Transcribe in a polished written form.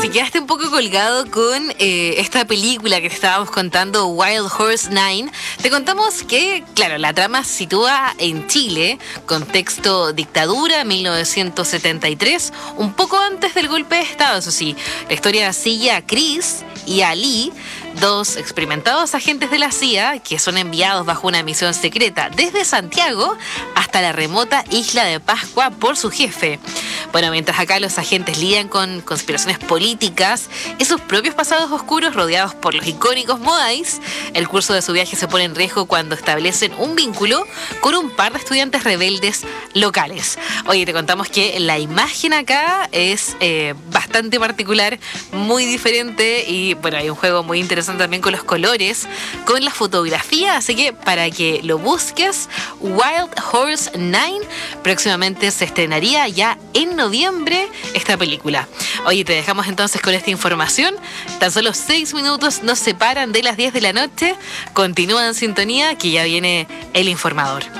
Oye, quedaste un poco colgado con esta película que te estábamos contando, Wild Horse 9. Te contamos que, claro, la trama se sitúa en Chile, contexto dictadura, 1973, un poco antes del golpe de Estado, eso sí. La historia sigue a Chris y a Lee, dos experimentados agentes de la CIA que son enviados bajo una misión secreta desde Santiago hasta la remota isla de Pascua por su jefe. Bueno, mientras acá los agentes lidian con conspiraciones políticas y sus propios pasados oscuros rodeados por los icónicos Modais, el curso de su viaje se pone en riesgo cuando establecen un vínculo con un par de estudiantes rebeldes locales. Oye, te contamos que la imagen acá es bastante particular, muy diferente y bueno, hay un juego muy interesante también con los colores, con la fotografía, así que para que lo busques, Wild Horse 9, próximamente se estrenaría ya en noviembre esta película. Oye, te dejamos entonces con esta información. Tan solo 6 minutos nos separan de las 10 de la noche. Continúa en sintonía que ya viene el informador.